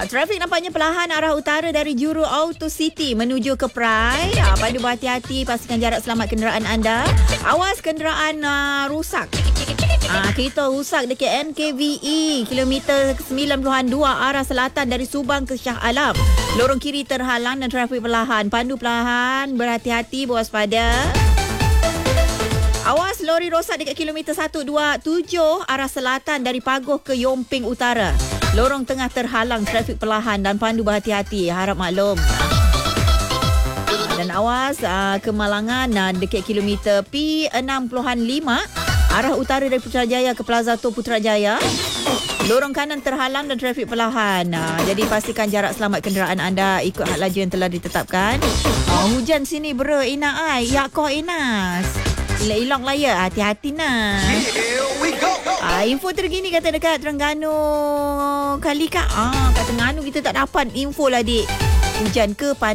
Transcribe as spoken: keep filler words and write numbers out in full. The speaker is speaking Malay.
Ah, trafik nampaknya perlahan arah utara dari Juru Auto City menuju ke Pride. Ah, pandu berhati-hati, pastikan jarak selamat kenderaan anda. Awas kenderaan uh, rusak. Ah, kereta rusak dekat N K V E kilometer sembilan puluh dua arah selatan dari Subang ke Shah Alam. Lorong kiri terhalang dan trafik perlahan. Pandu perlahan, berhati-hati, berwaspada. Awas lori rosak dekat kilometer seratus dua puluh tujuh arah selatan dari Pagoh ke Yomping Utara. Lorong tengah terhalang, trafik perlahan dan pandu berhati-hati. Harap maklum. Dan awas uh, kemalangan uh, dekat kilometer P enam puluh lima arah utara dari Putrajaya ke Plaza Tol Putrajaya. Lorong kanan terhalang dan trafik perlahan. Uh, jadi pastikan jarak selamat kenderaan anda ikut had laju yang telah ditetapkan. Uh, hujan sini bro, Ina ai. Ya kau Inas. Hilang lah ya, hati-hati nak. Ah, info terkini kata dekat Terengganu kali kak. Ah, kat Terengganu kita tak dapat info lah dik. Hujan ke panas?